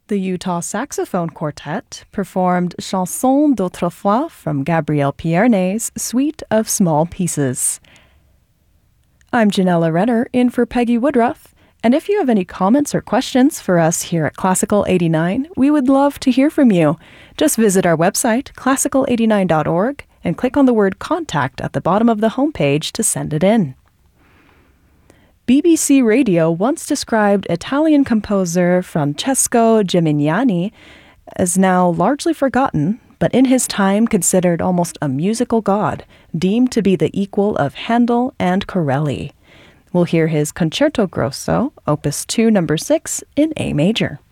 The Utah Saxophone Quartet performed Chanson d'autrefois from Gabrielle Piernet's Suite of Small Pieces. I'm Janella Renner, in for Peggy Woodruff, and if you have any comments or questions for us here at Classical 89, we would love to hear from you. Just visit our website, classical89.org, and click on the word Contact at the bottom of the homepage to send it in. BBC Radio once described Italian composer Francesco Gimignani as now largely forgotten, but in his time considered almost a musical god, deemed to be the equal of Handel and Corelli. We'll hear his Concerto Grosso, Opus 2, No. 6, in A major.